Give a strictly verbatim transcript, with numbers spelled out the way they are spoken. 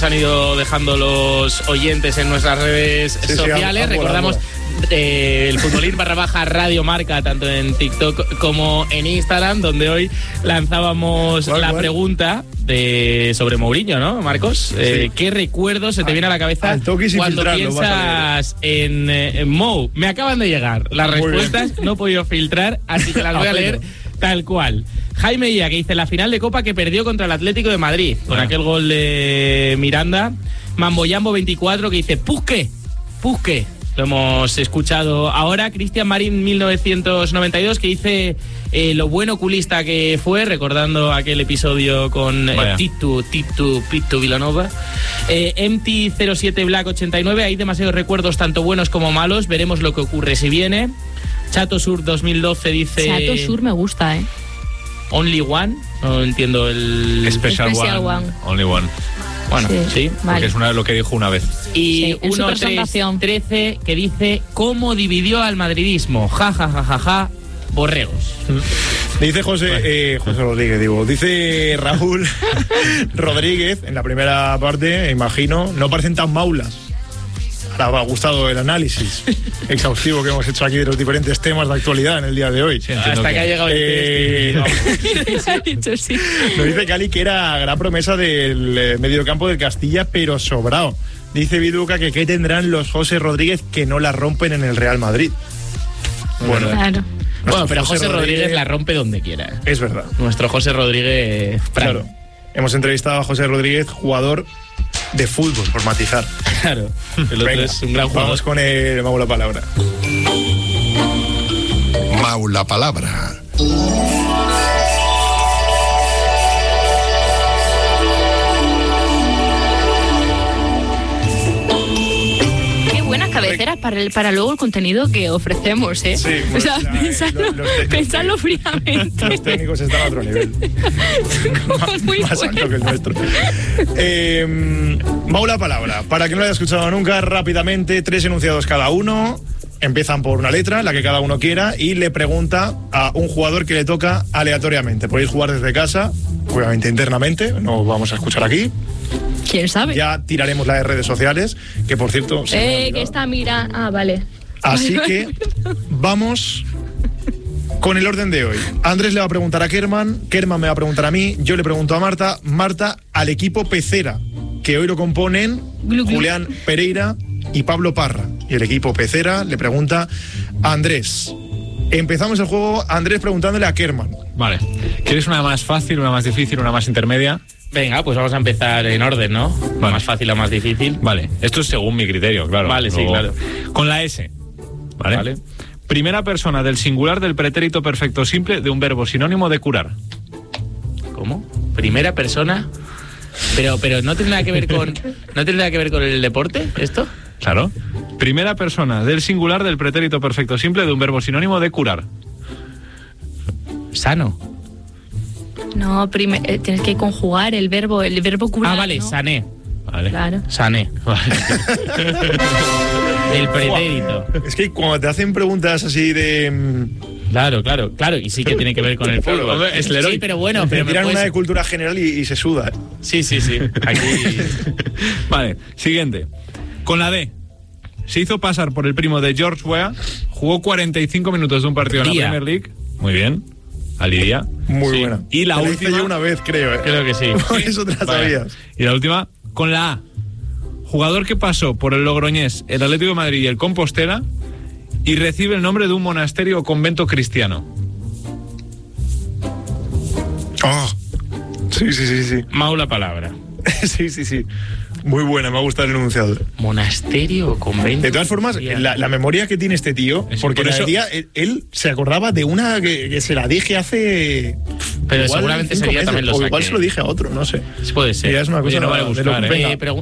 Han ido dejando los oyentes en nuestras redes sí, sociales. Sí, recordamos eh, el futbolín barra baja Radio Marca, tanto en TikTok como en Instagram, donde hoy lanzábamos ¿Cuál, la cuál? pregunta de sobre Mourinho, ¿no, Marcos? Eh, sí. ¿Qué recuerdo se te viene a la cabeza cuando piensas en, en Mou? Me acaban de llegar las Muy respuestas, bien. No he podido filtrar, así que las voy a leer tal cual. Jaime Ia, que dice la final de Copa que perdió contra el Atlético de Madrid, con bueno. aquel gol de Miranda. Mamboyambo veinticuatro, que dice Pusque, Pusque. Lo hemos escuchado ahora. Cristian Marín mil novecientos noventa y dos, que dice eh, lo buen oculista que fue, recordando aquel episodio con eh, Titu, Titu, Pitu Vilanova. Eh, M T cero siete Black ochenta y nueve, hay demasiados recuerdos tanto buenos como malos, veremos lo que ocurre si viene. Chato Sur dos mil doce dice... Chato Sur me gusta, ¿eh? Only One, no entiendo el... Special, Special one. one. Only One. Bueno, sí, sí vale. Porque es una, lo que dijo una vez. Y sí, uno tres trece que dice ¿cómo dividió al madridismo? Ja, ja, ja, ja, ja, borregos. Dice José, eh, José Rodríguez, digo, dice Raúl Rodríguez, en la primera parte, imagino, no parecen tan maulas. Ahora me ha gustado el análisis exhaustivo que hemos hecho aquí de los diferentes temas de actualidad en el día de hoy. Sí, hasta que, que ha llegado eh, el dicho, sí. Nos dice Cali que era gran promesa del eh, mediocampo del Castilla, pero sobrado. Dice Viduca que qué tendrán los José Rodríguez que no la rompen en el Real Madrid. Bueno, claro. Bueno, pero José, José Rodríguez, Rodríguez la rompe donde quiera. Es verdad. Nuestro José Rodríguez. Claro. Hemos entrevistado a José Rodríguez, jugador de fútbol, por matizar. Claro, el otro Venga, es un gran jugador. Vamos con el Mau la palabra. Mau la palabra. Cabeceras para, el, para luego el contenido que ofrecemos, ¿eh? Sí, bueno, o sea, la, pensadlo, los, los pensadlo fríamente. Los técnicos están a otro nivel. más muy más alto que el nuestro. Eh, Mau la palabra. Para que no lo haya escuchado nunca, rápidamente, tres enunciados cada uno. Empiezan por una letra, la que cada uno quiera, y le pregunta a un jugador que le toca aleatoriamente. Podéis jugar desde casa, obviamente internamente, no vamos a escuchar aquí. ¿Quién sabe? Ya tiraremos las redes sociales, que por cierto... Eh, que está, mira... Ah, vale. Así que vamos con el orden de hoy. Andrés le va a preguntar a Kerman, Kerman me va a preguntar a mí, yo le pregunto a Marta, Marta al equipo Pecera, que hoy lo componen glu, glu. Julián Pereira y Pablo Parra. Y el equipo Pecera le pregunta a Andrés. Empezamos el juego, Andrés preguntándole a Kerman. Vale. ¿Quieres una más fácil, una más difícil, una más intermedia? Venga, pues vamos a empezar en orden, ¿no? Vale. Más fácil o más difícil. Vale, esto es según mi criterio, claro. Vale, Luego, sí, claro. Con la S, ¿vale? Vale. Primera persona del singular del pretérito perfecto simple de un verbo sinónimo de curar. ¿Cómo? Primera persona... Pero, pero no tiene nada que ver con... ¿No tiene nada que ver con el deporte, esto? Claro. Primera persona del singular del pretérito perfecto simple de un verbo sinónimo de curar. Sano. No, prime- eh, tienes que conjugar el verbo, el verbo curar. Ah, vale, ¿no? sané. Vale. Claro. Sané. Vale. El pretérito. Es que cuando te hacen preguntas así de... Claro, claro, claro, y sí que tiene que ver con el fútbol. Claro, es Leroy. Sí, pero bueno, pero me tiran puedes... una de cultura general y, y se suda. Sí, sí, sí. Aquí. Vale, siguiente. Con la D. Se hizo pasar por el primo de George Weah, jugó cuarenta y cinco minutos de un partido en la Premier League. Muy bien. Alidia. Muy sí. buena. Y la te última. La hice yo una vez, creo. ¿eh? Creo que sí. Por eso te la vale. sabías. Y la última, con la A. Jugador que pasó por el Logroñés, el Atlético de Madrid y el Compostela y recibe el nombre de un monasterio o convento cristiano. Oh. Sí, sí, sí, sí. Mau la palabra. Sí, sí, sí. Muy buena, me ha gustado el enunciado. Monasterio o convento. De todas formas, la, la memoria que tiene este tío, es porque por eso, día, él, él se acordaba de una que, que se la dije hace... Pero seguramente sería meses, también lo o saque. igual se lo dije a otro, no sé. Puede ser. Y es una cosa Oye, no vale buscar, de lo, ¿eh? venga, eh,